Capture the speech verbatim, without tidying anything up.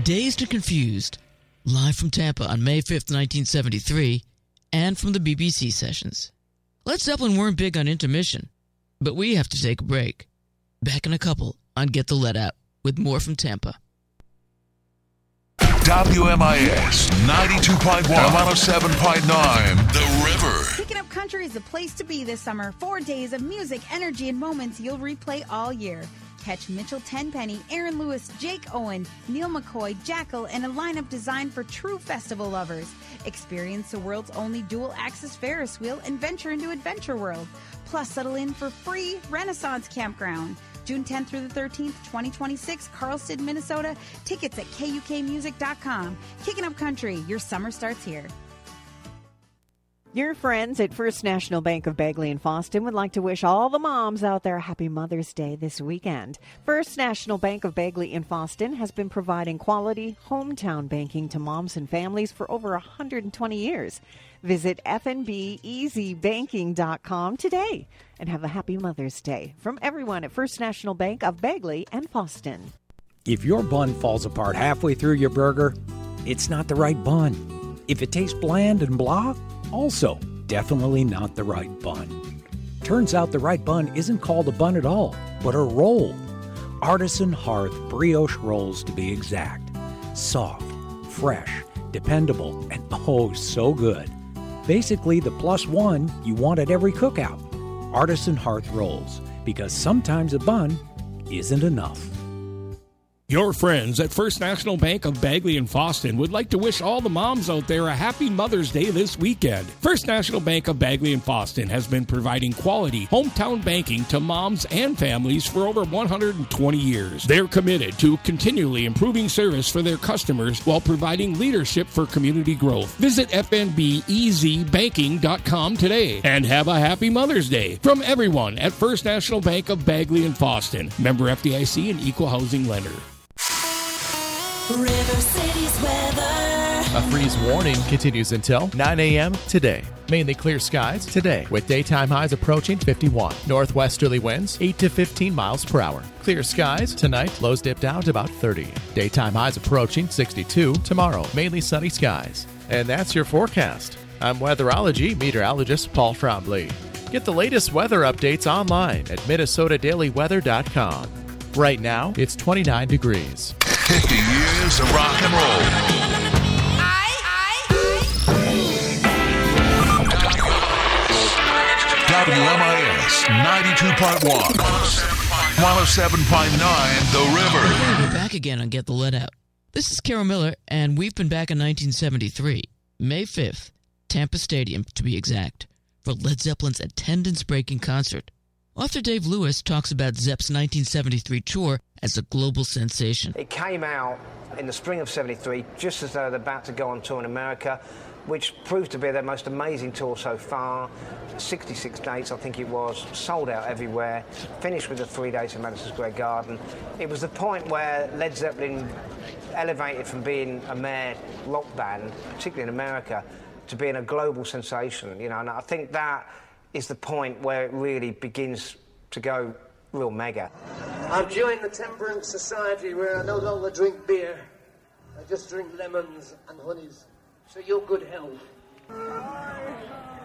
Dazed and Confused, live from Tampa on May fifth, nineteen seventy-three, and from the B B C sessions. Led Zeppelin weren't big on intermission, but we have to take a break. Back in a couple on Get the Let Out with more from Tampa. W M I S ninety-two point one, one oh seven point nine, The River. Picking Up Country is the place to be this summer. Four days of music, energy, and moments you'll replay all year. Catch Mitchell Tenpenny, Aaron Lewis, Jake Owen, Neil McCoy, Jackal, and a lineup designed for true festival lovers. Experience the world's only dual-axis Ferris wheel and venture into Adventure World. Plus, settle in for free Renaissance Campground. June tenth through the thirteenth, twenty twenty-six, Carlston, Minnesota. Tickets at K U K music dot com. Kicking Up Country, your summer starts here. Your friends at First National Bank of Bagley and Fosston would like to wish all the moms out there a happy Mother's Day this weekend. First National Bank of Bagley and Fosston has been providing quality hometown banking to moms and families for over one hundred twenty years. Visit f n b easy banking dot com today and have a happy Mother's Day from everyone at First National Bank of Bagley and Fosston. If your bun falls apart halfway through your burger, it's not the right bun. If it tastes bland and blah, also definitely not the right bun. Turns out the right bun isn't called a bun at all, but a roll. Artisan Hearth brioche rolls to be exact. Soft, fresh, dependable, and oh so good. Basically the plus one you want at every cookout. Artisan Hearth rolls, because sometimes a bun isn't enough. Your friends at First National Bank of Bagley and Fosston would like to wish all the moms out there a happy Mother's Day this weekend. First National Bank of Bagley and Fosston has been providing quality hometown banking to moms and families for over one hundred twenty years. They're committed to continually improving service for their customers while providing leadership for community growth. Visit f n b easy banking dot com today and have a happy Mother's Day from everyone at First National Bank of Bagley and Fosston. Member F D I C and Equal Housing Lender. River City's weather. A freeze warning continues until nine a.m. today. Mainly clear skies today, with daytime highs approaching fifty-one. Northwesterly winds eight to fifteen miles per hour. Clear skies tonight, lows dip down to about thirty. Daytime highs approaching sixty-two. Tomorrow, mainly sunny skies. And that's your forecast. I'm weatherology meteorologist Paul Trombley. Get the latest weather updates online at minnesota daily weather dot com. Right now, it's twenty-nine degrees. fifty years of rock and roll. W M I S ninety-two point one, one oh seven point nine, The River. We're back again on Get the Let Out. This is Carol Miller, and we've been back in nineteen seventy-three, May fifth, Tampa Stadium to be exact, for Led Zeppelin's attendance-breaking concert. Author Dave Lewis talks about Zepp's nineteen seventy-three tour as a global sensation. It came out in the spring of seventy-three, just as though they're about to go on tour in America, which proved to be their most amazing tour so far. sixty-six dates, I think it was, sold out everywhere, finished with the three days in Madison Square Garden. It was the point where Led Zeppelin elevated from being a mere rock band, particularly in America, to being a global sensation, you know, and I think that is the point where it really begins to go real mega. I've joined the Temperance Society where I no longer drink beer. I just drink lemons and honeys. So you're good health.